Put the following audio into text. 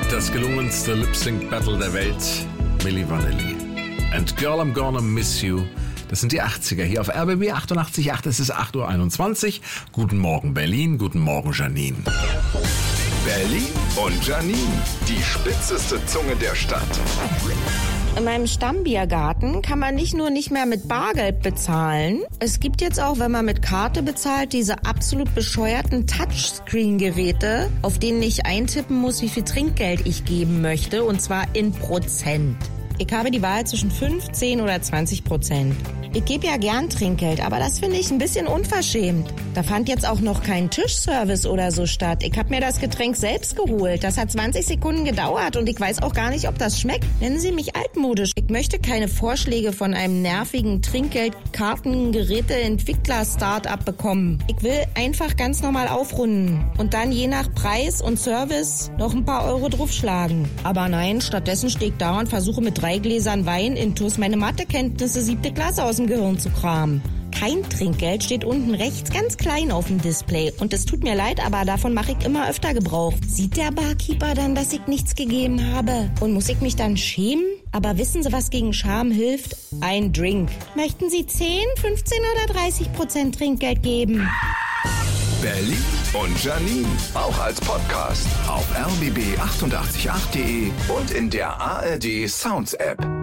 Das gelungenste Lip-Sync-Battle der Welt, Milli Vanilli. And Girl, I'm Gonna Miss You. Das sind die 80er hier auf RBB 88.8. Es ist 8.21 Uhr. Guten Morgen Berlin, guten Morgen Janine. Berlin und Janine, die spitzeste Zunge der Stadt. In meinem Stammbiergarten kann man nicht nur nicht mehr mit Bargeld bezahlen, es gibt jetzt auch, wenn man mit Karte bezahlt, diese absolut bescheuerten Touchscreen-Geräte, auf denen ich eintippen muss, wie viel Trinkgeld ich geben möchte, und zwar in Prozent. Ich habe die Wahl zwischen 5, 10 oder 20%. Ich gebe ja gern Trinkgeld, aber das finde ich ein bisschen unverschämt. Da fand jetzt auch noch kein Tischservice oder so statt. Ich habe mir das Getränk selbst geholt. Das hat 20 Sekunden gedauert und ich weiß auch gar nicht, ob das schmeckt. Nennen Sie mich altmodisch. Ich möchte keine Vorschläge von einem nervigen Trinkgeld-Karten-Geräte-Entwickler-Startup bekommen. Ich will einfach ganz normal aufrunden und dann je nach Preis und Service noch ein paar Euro draufschlagen. Aber nein, stattdessen stehe ich da und versuche mit 3 Gläsern Wein intus meine Mathekenntnisse 7. Klasse aus dem Gehirn zu kramen. Kein Trinkgeld steht unten rechts ganz klein auf dem Display. Und es tut mir leid, aber davon mache ich immer öfter Gebrauch. Sieht der Barkeeper dann, dass ich nichts gegeben habe? Und muss ich mich dann schämen? Aber wissen Sie, was gegen Scham hilft? Ein Drink. Möchten Sie 10, 15 oder 30% Trinkgeld geben? Berlin und Janine, auch als Podcast auf rbb888.de und in der ARD Sounds App.